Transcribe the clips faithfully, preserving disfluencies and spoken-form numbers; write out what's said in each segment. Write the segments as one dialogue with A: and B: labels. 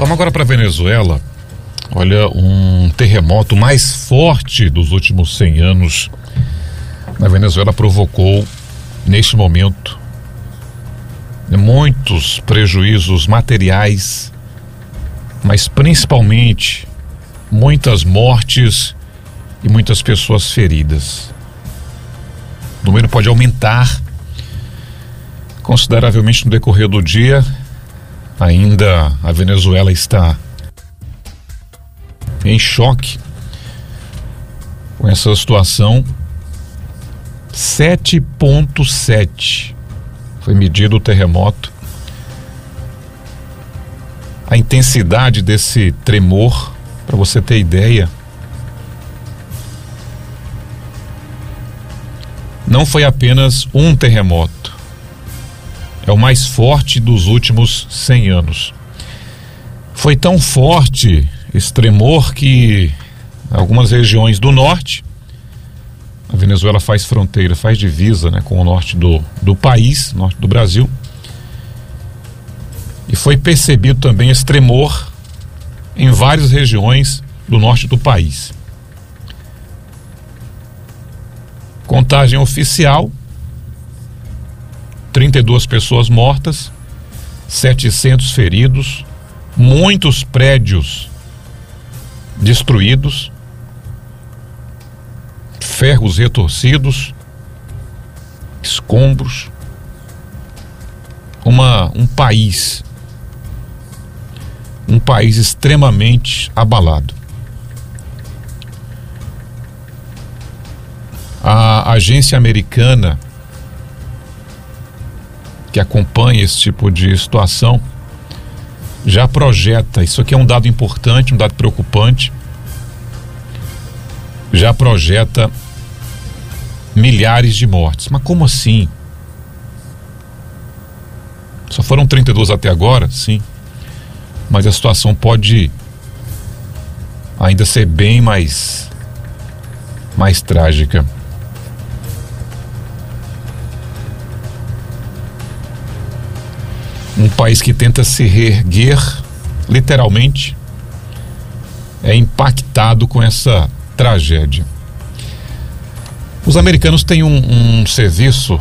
A: Vamos agora para a Venezuela. Olha, um terremoto mais forte dos últimos cem anos na Venezuela provocou, neste momento, muitos prejuízos materiais, mas principalmente muitas mortes e muitas pessoas feridas. O número pode aumentar consideravelmente no decorrer do dia. Ainda a Venezuela está em choque com essa situação. sete ponto sete foi medido o terremoto. A intensidade desse tremor, para você ter ideia, não foi apenas um terremoto. É o mais forte dos últimos cem anos. Foi tão forte esse tremor que algumas regiões do norte, a Venezuela faz fronteira, faz divisa, né, com o norte do, do país, norte do Brasil, e foi percebido também esse tremor em várias regiões do norte do país. Contagem oficial: trinta e duas pessoas mortas, setecentos feridos, muitos prédios destruídos, ferros retorcidos, escombros. Uma, um país, um país extremamente abalado. A agência americana que acompanha esse tipo de situação já projeta, isso aqui é um dado importante, um dado preocupante, já projeta milhares de mortes. Mas como assim? Só foram trinta e duas até agora? Sim. Mas a situação pode ainda ser bem mais, mais trágica. Um país que tenta se reerguer, literalmente, é impactado com essa tragédia. Os americanos têm um, um serviço,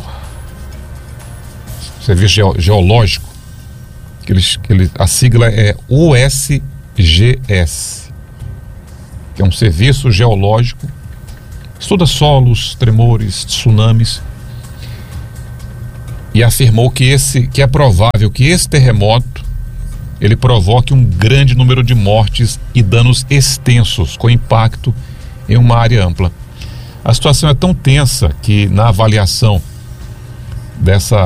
A: serviço geo, geológico, que eles, que eles, a sigla é U S G S, que é um serviço geológico, estuda solos, tremores, tsunamis, e afirmou que, esse, que é provável que esse terremoto ele provoque um grande número de mortes e danos extensos, com impacto em uma área ampla. A situação é tão tensa que, na avaliação dessa